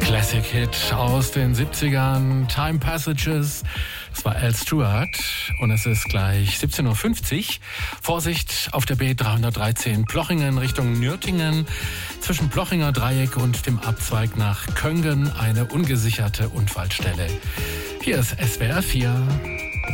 Classic Hit aus den 70ern, Time Passages. Das war Al Stewart und es ist gleich 17.50 Uhr. Vorsicht auf der B313 Plochingen Richtung Nürtingen. Zwischen Plochinger Dreieck und dem Abzweig nach Köngen eine ungesicherte Unfallstelle. Hier ist SWR 4.